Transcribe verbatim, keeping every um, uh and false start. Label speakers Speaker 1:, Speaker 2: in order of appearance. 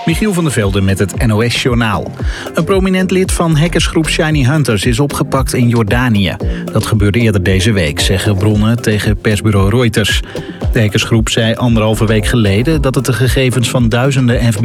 Speaker 1: Michiel van der Velde met het N O S-journaal. Een prominent lid van hackersgroep Shiny Hunters is opgepakt in Jordanië. Dat gebeurde eerder deze week, zeggen bronnen tegen persbureau Reuters. De hackersgroep zei anderhalve week geleden dat het de gegevens van duizenden F B